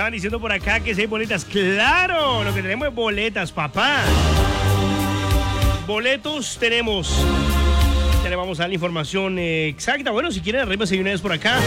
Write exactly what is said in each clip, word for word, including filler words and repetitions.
estaban diciendo por acá que si hay boletas. ¡Claro! Lo que tenemos es boletas, papá. Boletos tenemos. Ya le vamos a dar la información eh, exacta. Bueno, si quieren, arriba se una vez por acá.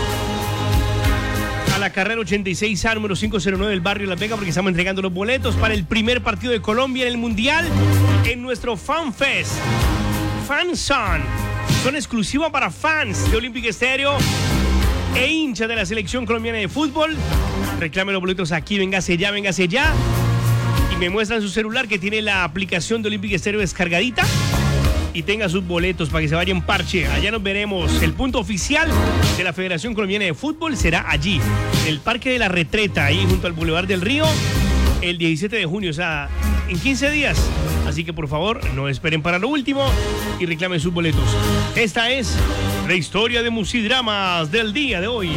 A la carrera ochenta y seis A, número quinientos nueve del barrio La Vega, porque estamos entregando los boletos para el primer partido de Colombia en el Mundial en nuestro Fan Fest. Fan Son. Son exclusivas para fans de Olympic Stereo e hinchas de la selección colombiana de fútbol. Reclamen los boletos aquí, véngase ya, véngase ya. Y me muestran su celular que tiene la aplicación de Olympic Stereo descargadita. Y tenga sus boletos para que se vaya en parche. Allá nos veremos. El punto oficial de la Federación Colombiana de Fútbol será allí, en el Parque de la Retreta, ahí junto al Boulevard del Río, el diecisiete de junio, o sea, en quince días. Así que por favor, no esperen para lo último y reclamen sus boletos. Esta es la historia de Musidramas del día de hoy.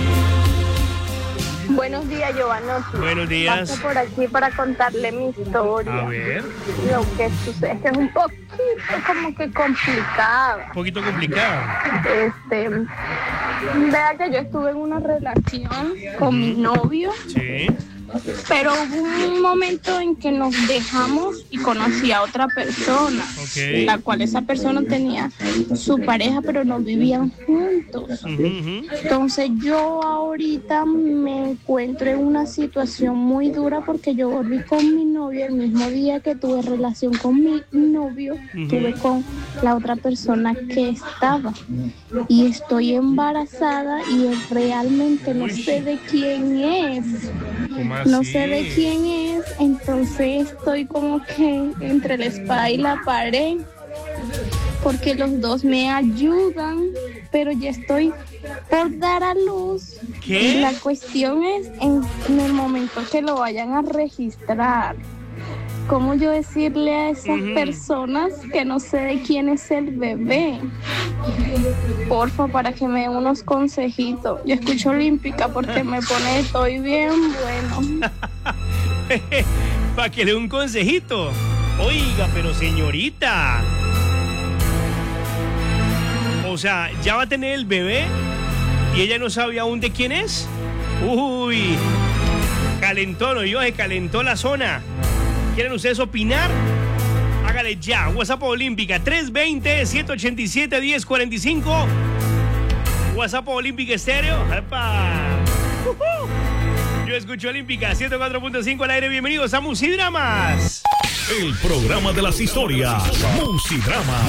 Buenos días, Giovanotti. Buenos días. Paso por aquí para contarle mi historia. A ver. Lo que sucede es que es un poquito como que complicada. Un poquito complicada. Este, vea que yo estuve en una relación con mi novio. Sí. Pero hubo un momento en que nos dejamos y conocí a otra persona, okay. La cual esa persona tenía su pareja, pero no vivían juntos. Uh-huh, uh-huh. Entonces yo ahorita me encuentro en una situación muy dura porque yo volví con mi novio el mismo día que tuve relación con mi novio, uh-huh. Tuve con la otra persona que estaba y estoy embarazada y realmente no sé de quién es. No sé de quién es, entonces estoy como que entre la espada y la pared, porque los dos me ayudan, pero ya estoy por dar a luz. ¿Qué? Y la cuestión es en, en el momento que lo vayan a registrar. ¿Cómo yo decirle a esas uh-huh. personas que no sé de quién es el bebé? Porfa, para que me den unos consejitos. Yo escucho Olímpica porque me pone estoy bien bueno. Para que le dé un consejito. Oiga, pero señorita. O sea, ya va a tener el bebé y ella no sabe aún de quién es. Uy, calentó, ¿no? Yo se calentó la zona. ¿Quieren ustedes opinar? Hágale ya. WhatsApp Olímpica tres dos cero, siete ocho siete, uno cero cuatro cinco. WhatsApp Olímpica Estéreo. ¡Epa! Uh-huh. Yo escucho Olímpica ciento cuatro punto cinco al aire. Bienvenidos a Musidramas. El programa de las historias. Musidramas.